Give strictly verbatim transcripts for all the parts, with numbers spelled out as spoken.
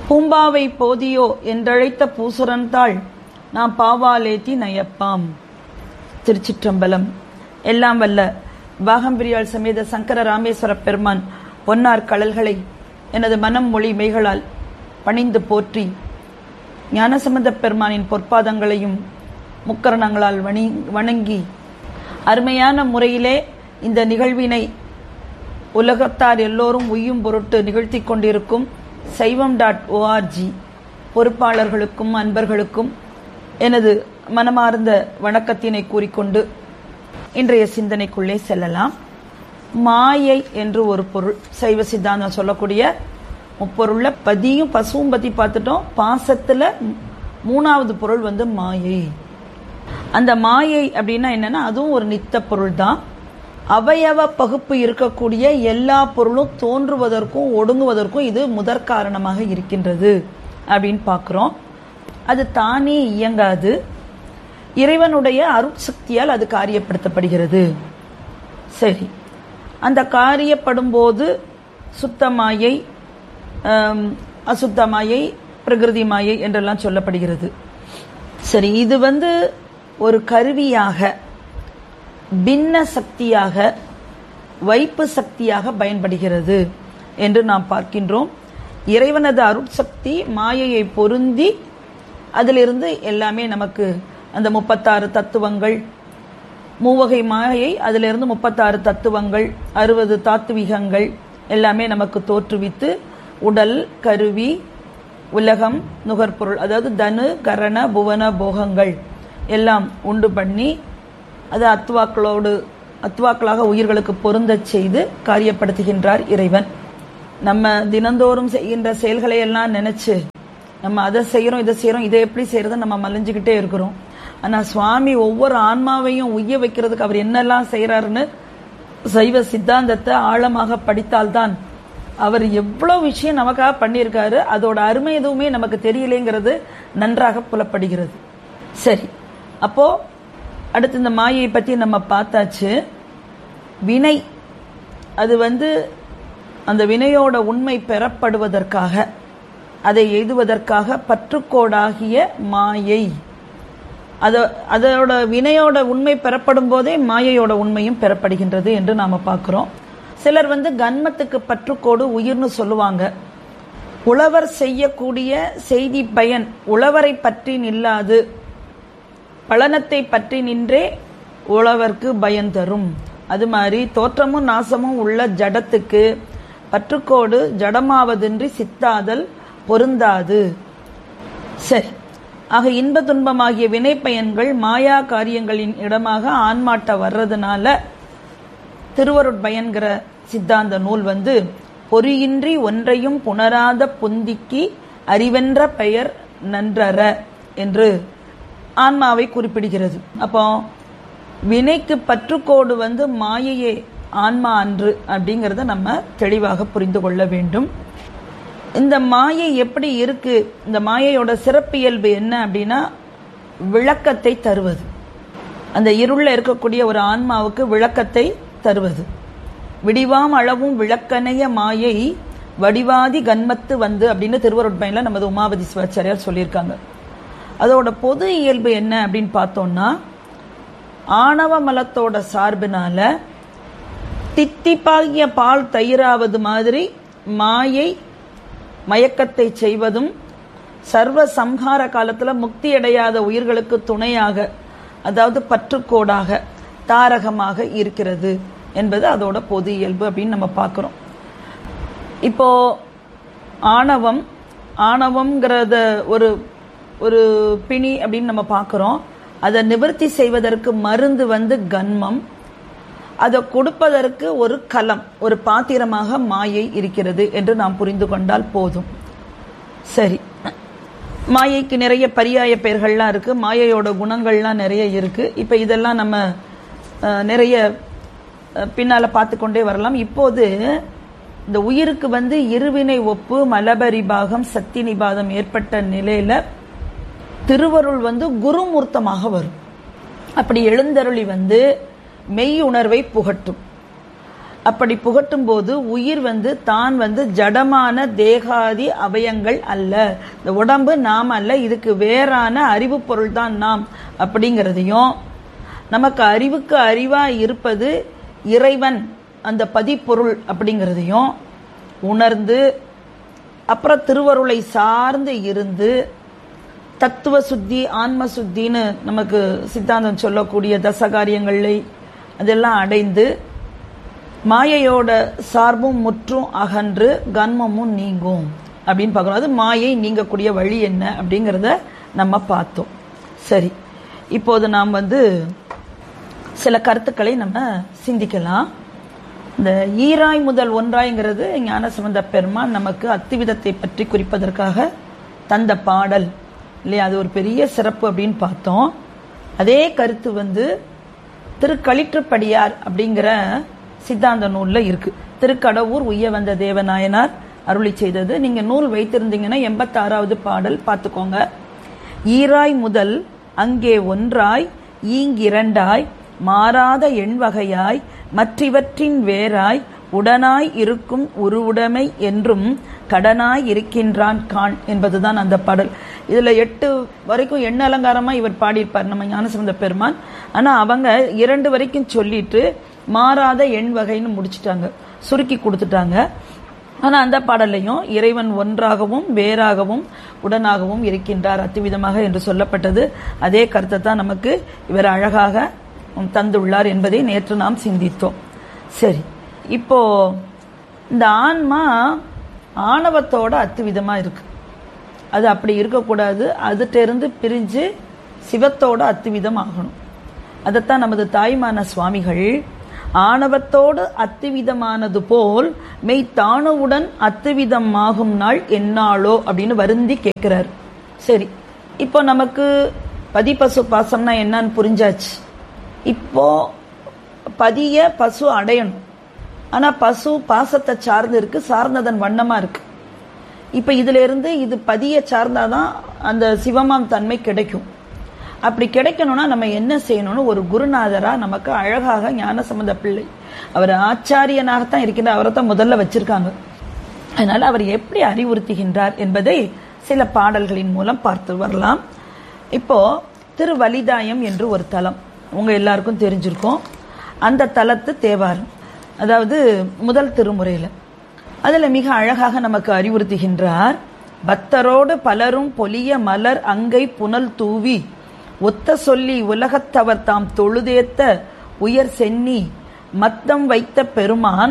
பூம்பாவை போதியோ என்றழைத்த பூசுரன்தாள் நாம் பாவாலேத்தி நயப்பாம். திருச்சிற்றம்பலம். எல்லாம் வல்ல பாகம்பிரியாள் சமேத சங்கர ராமேஸ்வர பெருமான் பொன்னார் கடல்களை எனது மனம் மொழி மெய்களால் பணிந்து போற்றி ஞானசம்பந்த பெருமானின் பொற்பாதங்களையும் முக்கரணங்களால் வணங்கி அருமையான முறையிலே இந்த நிகழ்வினை உலகத்தார் எல்லோரும் உய்யும் பொருட்டு நிகழ்த்தி கொண்டிருக்கும் சைவம் டாட் ஓஆர்ஜி பொறுப்பாளர்களுக்கும் அன்பர்களுக்கும் எனது மனமார்ந்த வணக்கத்தினை கூறிக்கொண்டு இன்றைய சிந்தனைக்குள்ளே செல்லலாம். மாயை என்று ஒரு பொருள், சைவ சித்தாந்தம் சொல்லக்கூடிய முப்பொருள்ல பதியும் பசுவும் பத்தி பார்த்துட்டோம். பாசத்துல மூணாவது பொருள் வந்து மாயை. அந்த மாயை அப்படின்னா என்னன்னா, அதுவும் ஒரு நித்த பொருள் தான். அவயவ பகுப்பு இருக்கக்கூடிய எல்லா பொருளும் தோன்றுவதற்கும் ஒடுங்குவதற்கும் இது முதற் காரணமாக இருக்கின்றது அப்படின்னு பார்க்கிறோம். அது தானே இயங்காது, இறைவனுடைய அருட்சக்தியால் அது காரியப்படுத்தப்படுகிறது. சரி, அந்த காரியப்படும் போது சுத்த மாயை, அசுத்த மாயை, பிரகிருதி மாயை என்றெல்லாம் சொல்லப்படுகிறது. சரி, இது வந்து ஒரு கருவியாக, பின்ன சக்தியாக, வைப்பு சக்தியாக பயன்படுகிறது என்று நாம் பார்க்கின்றோம். இறைவனது அருட்சக்தி மாயையை பொருந்தி அதிலிருந்து எல்லாமே நமக்கு அந்த முப்பத்தாறு தத்துவங்கள், மூவகை மாயை, அதிலிருந்து முப்பத்தாறு தத்துவங்கள், அறுபது தாத்துவிகங்கள் எல்லாமே நமக்கு தோற்றுவித்து உடல், கருவி, உலகம், நுகர்பொருள், அதாவது தனு கரண புவன போகங்கள் எல்லாம் உண்டு பண்ணி அது அத்வாக்களோடு அத்வாக்களாக உயிர்களுக்கு பொருந்த செய்து காரியப்படுத்துகின்றார் இறைவன். நம்ம தினந்தோறும் செய்கின்ற செயல்களை எல்லாம் நினைச்சு நம்ம அதை செய்யறோம் இதை செய்யறோம் இதை எப்படி செய்யறத நம்ம மலைஞ்சுக்கிட்டே இருக்கிறோம். ஆனா சுவாமி ஒவ்வொரு ஆன்மாவையும் உய்ய வைக்கிறதுக்கு அவர் என்னெல்லாம் செய்யறாருன்னு சைவ சித்தாந்தத்தை ஆழமாக படித்தால்தான் அவர் எவ்வளவு விஷயம் நமக்காக பண்ணியிருக்காரு, அதோட அருமை எதுவுமே நமக்கு தெரியலேங்கிறது நன்றாக புலப்படுகிறது. சரி, அப்போ அடுத்து இந்த மாயை பத்தி நம்ம பார்த்தாச்சு. வினை, அது வந்து அந்த வினையோட உண்மை பெறப்படுவதற்காக, அதை எய்துவதற்காக பற்றுக்கோடாகிய மாயை, அதோட வினையோட உண்மை பெறப்படும் போதே மாயையோட உண்மையும் பெறப்படுகின்றது என்று நாம பார்க்கிறோம். சிலர் வந்து கன்மத்துக்கு பற்றுக்கோடு உயிர்னு சொல்லுவாங்க. உழவர் செய்யக்கூடிய செய்தி பயன் உழவரை பற்றி நில்லாது, பலனத்தை பற்றி நின்றே உழவர்க்கு பயன் தரும். அது மாதிரி தோற்றமும் நாசமும் உள்ள ஜடத்துக்கு பற்றுக்கோடு ஜடமாவதின்றி சித்தாதல் பொருந்தாது. சரி, ஆக இன்ப துன்பமாகிய வினை பயன்கள் மாயா காரியங்களின் இடமாக ஆன்மாட்ட வர்றதுனால திருவருட்பயன்கிற சித்தாந்த நூல் வந்து பொறியின்றி ஒன்றையும் புணராத பொந்திக்கு அறிவென்ற பெயர் நன்றற என்று ஆன்மாவை குறிப்பிடுகிறது. அப்போ வினைக்கு பற்றுக்கோடு வந்து மாயையே, ஆன்மா அன்று அப்படிங்கிறத நம்ம தெளிவாக புரிந்து கொள்ள வேண்டும். இந்த மாயை எப்படி இருக்கு, இந்த மாயையோட சிறப்பியல்பு என்ன அப்படின்னா, விளக்கத்தை தருவது. அந்த இருள இருக்கக்கூடிய ஒரு ஆன்மாவுக்கு விளக்கத்தை தருவது. விடிவாம் அளவும் விளக்கனைய மாயை வடிவாதி கன்மத்து வந்து அப்படின்னு திருவருட்பயன்ல நமது உமாபதி சிவாச்சாரியார் சொல்லியிருக்காங்க. அதோட பொது இயல்பு என்ன அப்படின்னு பார்த்தோம்னா, ஆணவ மலத்தோட சார்பினால தித்திப்பாகிய பால் தயிராவது மாதிரி மாயை மயக்கத்தை செய்வதும், சர்வ சம்ஹார காலத்துல முக்தி அடையாத உயிர்களுக்கு துணையாக, அதாவது பற்றுக்கோடாக, தாரகமாக இருக்கிறது என்பது அதோட பொது இயல்பு அப்படின்னு நம்ம பார்க்கிறோம். இப்போ ஆணவம், ஆணவம்ங்கிறத ஒரு ஒரு பிணி அப்படின்னு நம்ம பார்க்கிறோம். அதை நிவர்த்தி செய்வதற்கு மருந்து வந்து கன்மம், அதை கொடுப்பதற்கு ஒரு கலம், ஒரு பாத்திரமாக மாயை இருக்கிறது என்று நாம் புரிந்து கொண்டால் போதும். சரி, மாயைக்கு நிறைய பரியாய பெயர்கள்லாம் இருக்கு, மாயையோட குணங்கள்லாம் நிறைய இருக்கு. இப்ப இதெல்லாம் நம்ம நிறைய பின்னால பார்த்து கொண்டே வரலாம். இப்போது இந்த உயிருக்கு வந்து இருவினை ஒப்பு மலபரிபாகம் சக்தி நிபாதம் ஏற்பட்ட நிலையில திருவருள் வந்து குருமூர்த்தமாக வரும். அப்படி எழுந்தருளி வந்து மெய் உணர்வை புகட்டும். அப்படி புகட்டும் போது உயிர் வந்து தான் வந்து ஜடமான தேகாதி அவயங்கள் அல்ல, இந்த உடம்பு நாம் அல்ல, இதுக்கு வேறான அறிவு பொருள் தான் நாம் அப்படிங்கிறதையும், நமக்கு அறிவுக்கு அறிவா இருப்பது இறைவன் அந்த பதிப்பொருள் அப்படிங்கிறதையும் உணர்ந்து, அப்புறம் திருவருளை சார்ந்து இருந்து தத்துவ சுத்தி ஆன்ம சுத்தின்னு நமக்கு சித்தாந்தம் சொல்லக்கூடிய தசகாரியங்களை அதெல்லாம் அடைந்து மாயையோட சார்பும் முற்றும் அகன்று கன்மமும் நீங்கும் அப்படின்னு பார்க்கணும். அது மாயை நீங்கக்கூடிய வழி என்ன அப்படிங்கிறத நம்ம பார்த்தோம். சரி, இப்போது நாம் வந்து சில கருத்துக்களை நம்ம சிந்திக்கலாம். இந்த ஈராய் முதல் ஒன்றாய்ங்கிறது ஞானசம்பந்த பெருமான் நமக்கு அத்துவிதத்தை பற்றி குறிப்பதற்காக தந்த பாடல் இல்லையா, அது ஒரு பெரிய சிறப்பு அப்படின்னு பார்த்தோம். அதே கருத்து வந்து திருக்களிற்றுப்படியார் அப்படிங்கிற சித்தாந்த நூல்ல இருக்கு. திருக்கடவுர் உய்ய வந்த தேவநாயனார் அருளி செய்தது. நீங்க நூல் வைத்திருந்தீங்கன்னா எண்பத்தி ஆறாவது பாடல் பார்த்துக்கோங்க. ஈராய் முதல் அங்கே ஒன்றாய் ஈங்கிரண்டாய் மாறாத எண்வகையாய் மற்றவற்றின் வேறாய் உடனாய் இருக்கும் உருவுடைமை என்றும் கடனாய் இருக்கின்றான் கான் என்பதுதான் அந்த பாடல். இதுல எட்டு வரைக்கும் எண்ண அலங்காரமா இவர் பாடியிருப்பார் நம்ம ஞானசம்பந்த பெருமான். ஆனா அவங்க இரண்டு வரைக்கும் சொல்லிட்டு மாறாத எண் வகைன்னு முடிச்சுட்டாங்க, சுருக்கி கொடுத்துட்டாங்க. ஆனா அந்த பாடலையும் இறைவன் ஒன்றாகவும் வேறாகவும் உடனாகவும் இருக்கின்றார் அத்துவிதமாக என்று சொல்லப்பட்டது. அதே கருத்தை தான் நமக்கு இவர் அழகாக தந்துள்ளார் என்பதை நேற்று நாம் சிந்தித்தோம். சரி, இப்போ இந்த ஆன்மா ஆணவத்தோட அத்துவிதமா இருக்கு. அது அப்படி இருக்கக்கூடாது, அதுட்ட இருந்து பிரிஞ்சு சிவத்தோட அத்துவிதம் ஆகணும். அதைத்தான் நமது தாய்மான சுவாமிகள் ஆணவத்தோடு அத்துவிதமானது போல் மெய் தானுவுடன் அத்துவிதம் ஆகும் நாள் என்னாளோ அப்படின்னு வருந்தி கேட்கிறார். சரி, இப்போ நமக்கு பதிபசு பாசம்னா என்னன்னு புரிஞ்சாச்சு. இப்போ பதிய பசு அடையணும். ஆனா பசு பாசத்தை சார்ந்து இருக்கு, சார்ந்ததன் வண்ணமா இருக்கு. இப்ப இதுல இருந்து இது பதிய சார்ந்தாதான் அந்த சிவமாம் தன்மை கிடைக்கும். அப்படி கிடைக்கணும்னா நம்ம என்ன செய்யணும்னு ஒரு குருநாதரா நமக்கு அழகாக ஞானசம்பந்த பிள்ளை, அவர் ஆச்சாரியனாகத்தான் இருக்கின்றார், அவரை தான் முதல்ல வச்சிருக்காங்க. அதனால அவர் எப்படி அறிவுறுத்துகின்றார் என்பதை சில பாடல்களின் மூலம் பார்த்து வரலாம். இப்போ திருவலிதாயம் என்று ஒரு தலம் உங்க எல்லாருக்கும் தெரிஞ்சிருக்கும். அந்த தலத்து தேவாரம், அதாவது முதல் திருமுறையில அதுல மிக அழகாக நமக்கு அறிவுறுத்துகின்றார். பக்தரோடு பலரும் பொலிய மலர் அங்கை புனல் தூவி ஒத்த சொல்லி உலகத்தவர் தாம் தொழுதேத்த உயர் சென்னி மத்தம் வைத்த பெருமான்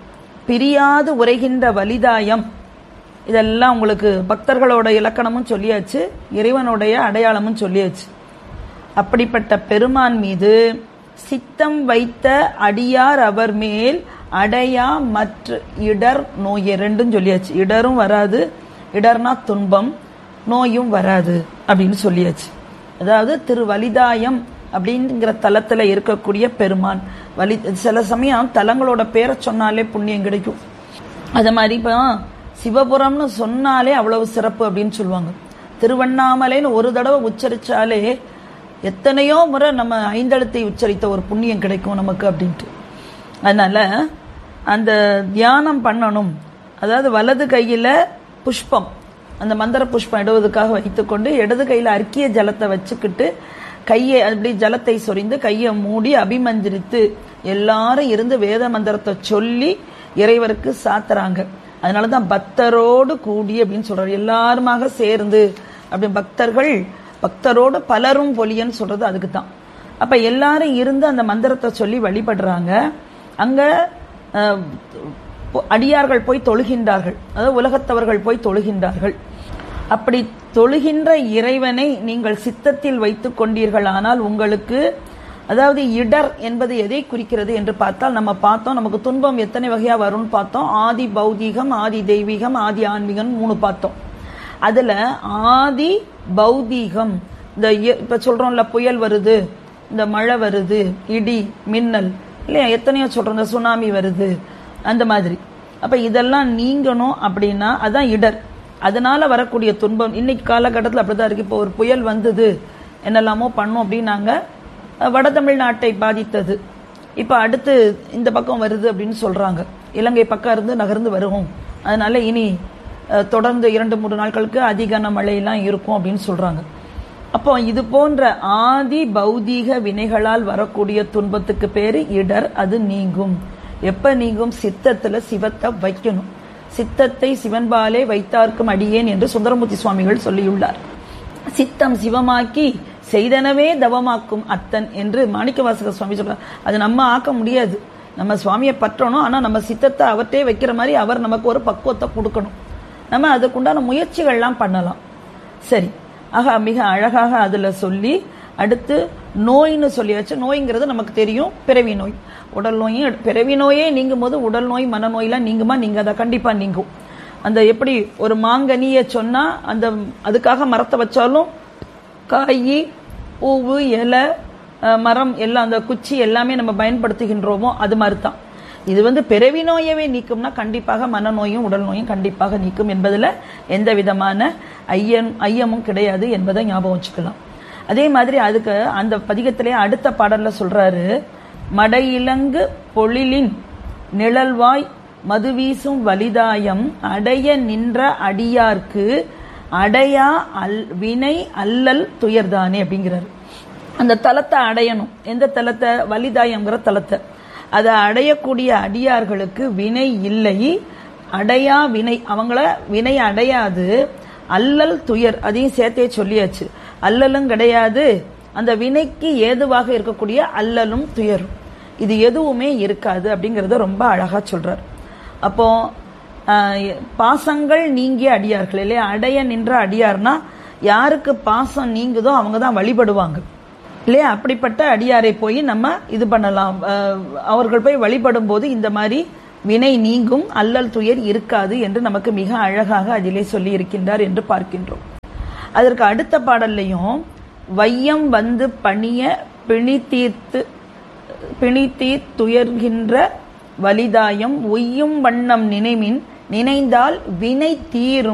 பிரியாது உரைகின்ற வலிதாயம். இதெல்லாம் உங்களுக்கு பக்தர்களோட இலக்கணமும் சொல்லியாச்சு, இறைவனுடைய அடையாளமும் சொல்லியாச்சு. அப்படிப்பட்ட பெருமான் மீது சித்தம் வைத்த அடியார் அவர் மேல் அடையா மற்ற இடர் நோய் ரெண்டும் சொல்லியாச்சு. இடரும் வராது, இடர்னா துன்பம், நோயும் வராது அப்படின்னு சொல்லியாச்சு. அதாவது திருவலிதாயம் அப்படிங்கிற தலத்துல இருக்கக்கூடிய பெருமான் வலி. சில சமயம் தலங்களோட பேரை சொன்னாலே புண்ணியம் கிடைக்கும். அது மாதிரி இப்போ சிவபுரம்னு சொன்னாலே அவ்வளவு சிறப்பு அப்படின்னு சொல்லுவாங்க. திருவண்ணாமலைன்னு ஒரு தடவை உச்சரிச்சாலே எத்தனையோ முறை நம்ம ஐந்தெழுத்தை உச்சரித்த ஒரு புண்ணியம் கிடைக்கும் நமக்கு அப்படின்ட்டு. அதனால அந்த தியானம் பண்ணணும். அதாவது வலது கையில புஷ்பம், அந்த மந்திர புஷ்பம் இடுவதற்காக வைத்துக்கொண்டு இடது கையில அர்க்கிய ஜலத்தை வச்சுக்கிட்டு கையை அப்படி ஜலத்தை சொரிந்து கையை மூடி அபிமந்திரித்து எல்லாரும் இருந்து வேத மந்திரத்தை சொல்லி இறைவருக்கு சாத்துறாங்க. அதனாலதான் பக்தரோடு கூடி அப்படின்னு சொல்றாரு, எல்லாருமாக சேர்ந்து அப்படி பக்தர்கள் பக்தரோடு பலரும் பொலியன்னு சொல்றது அதுக்கு தான். அப்ப எல்லாரும் இருந்து அந்த மந்திரத்தை சொல்லி வழிபடுறாங்க. அங்க அடியார்கள் போய் தொழுகின்றார்கள், அதாவது உலகத்தவர்கள் போய் தொழுகின்றார்கள். அப்படி தொழுகின்ற இறைவனை நீங்கள் சித்தத்தில் வைத்துக் கொண்டீர்கள். ஆனால் உங்களுக்கு அதாவது இடர் என்பது எதை குறிக்கிறது என்று பார்த்தால் நம்ம பார்த்தோம், நமக்கு துன்பம் எத்தனை வகையா வரும்னு பார்த்தோம். ஆதி பௌதீகம், ஆதி தெய்வீகம், ஆதி ஆன்மீகம் மூணு பார்த்தோம். அதுல ஆதி பௌதீகம், இந்த இப்ப சொல்றோம்ல புயல் வருது, இந்த மழை வருது, இடி மின்னல் இல்லையா, எத்தனையோ சொல்றோம், இந்த சுனாமி வருது, அந்த மாதிரி. அப்ப இதெல்லாம் நீங்கணும் அப்படின்னா அதான் இடர். அதனால வரக்கூடிய துன்பம் இன்னைக்கு காலகட்டத்தில் அப்படிதான் இருக்கு. இப்போ ஒரு புயல் வந்தது, என்னெல்லாமோ பண்ணும் அப்படின்னாங்க. வட தமிழ்நாட்டை பாதித்தது இப்ப அடுத்து இந்த பக்கம் வருது அப்படின்னு சொல்றாங்க. இலங்கை பக்கம் இருந்து நகர்ந்து வருவோம், அதனால இனி தொடர்ந்து இரண்டு மூன்று நாட்களுக்கு அதிகன மழையெல்லாம் இருக்கும் அப்படின்னு சொல்றாங்க. அப்போ இது போன்ற ஆதி பௌதீக வினைகளால் வரக்கூடிய துன்பத்துக்கு பேரு இடர். அது நீங்கும். எப்ப நீங்கும்? சித்தத்துல சிவத்தை வைக்கணும். சித்தத்தை சிவன்பாலே வைத்தார்க்கும் அடியேன் என்று சுந்தரமூர்த்தி சுவாமிகள் சொல்லியுள்ளார். சித்தம் சிவமாக்கி செய்தனவே தவமாக்கும் அத்தன் என்று மாணிக்கவாசக சுவாமி சொல்றார். அது நம்ம ஆக்க முடியாது, நம்ம சுவாமியை பற்றணும். ஆனா நம்ம சித்தத்தை அவர்கிட்டே வைக்கிற மாதிரி அவர் நமக்கு ஒரு பக்குவத்தை கொடுக்கணும். நம்ம அதுக்குண்டான முயற்சிகள்லாம் பண்ணலாம். சரி, ஆக மிக அழகாக அதுல சொல்லி அடுத்து நோய்னு சொல்லியாச்சு. நோய்ங்கிறது நமக்கு தெரியும், பிறவி நோய். உடல் நோயும் பிறவி நோயே நீங்கும் போது உடல் நோய் மனநோயெல்லாம் நீங்குமா? நீங்க அதை கண்டிப்பா நீங்கும். அந்த எப்படி ஒரு மாங்கனிய சொன்னா அந்த அதுக்காக மரத்தை வச்சாலும் காய், பூவு, இலை, மரம் எல்லாம் அந்த குச்சி எல்லாமே நம்ம பயன்படுத்துகின்றோமோ அது மாதிரி தான். இது வந்து பிறவி நோயவே நீக்கும்னா கண்டிப்பாக மனநோயும் உடல் நோயும் கண்டிப்பாக நீக்கும் என்பதுல எந்த விதமான ஐயம் ஐயமும் கிடையாது என்பதை ஞாபகம் வச்சுக்கலாம். அதே மாதிரி அதுக்கு அந்த பதிகத்திலே அடுத்த பாடல்ல சொல்றாரு, மடையிலங்கு பொழிலின் நிழல்வாய் மதுவீசும் வலிதாயம் அடைய நின்ற அடியார்க்கு அடையா அல் வினை அல்லல் துயர்தானே அப்படிங்கிறாரு. அந்த தலத்தை அடையணும். எந்த தலத்தை? வலிதாயம்ங்கிற தலத்தை. அதை அடையக்கூடிய அடியார்களுக்கு வினை இல்லை, அடையா வினை, அவங்கள வினை அடையாது. அல்லல் துயர் அதையும் சேர்த்தே சொல்லியாச்சு. அல்லலும் கிடையாது, அந்த வினைக்கு ஏதுவாக இருக்கக்கூடிய அல்லலும் துயரும் இது எதுவுமே இருக்காது அப்படிங்கறத ரொம்ப அழகா சொல்றார். அப்போ பாசங்கள் நீங்கிய அடியார்கள் இல்லையா, அடைய நின்ற அடியார்னா யாருக்கு பாசம் நீங்குதோ அவங்க தான் வழிபடுவாங்க இல்லையா. அப்படிப்பட்ட அடியாரை போய் நம்ம இது பண்ணலாம். அவர்கள் போய் வழிபடும் போது இந்த மாதிரி வினை நீங்கும், அல்லல் துயர் இருக்காது என்று நமக்கு மிக அழகாக அதிலே சொல்லி இருக்கின்றார் என்று பார்க்கின்றோம். அதற்கு அடுத்த பாடல்லையும் வையம் வந்து பணிய பிணி தீர்த்து பிணி தீர் துயர்கின்ற வலிதாயம் உய்யும் வண்ணம் நினைமின் நினைந்தால் வினை தீரும்